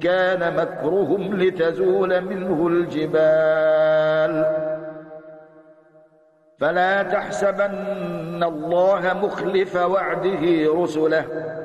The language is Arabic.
كان مكرهم لتزول منه الجبال فلا تحسبن الله مخلف وعده رسله